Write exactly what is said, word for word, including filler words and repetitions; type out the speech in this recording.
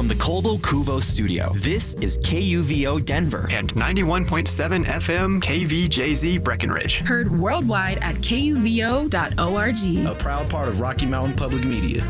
the Colbo Cuvo studio, this is K U V O Denver and ninety-one point seven F M K V J Z Breckenridge. Heard worldwide at K U V O dot org. A proud part of Rocky Mountain Public Media.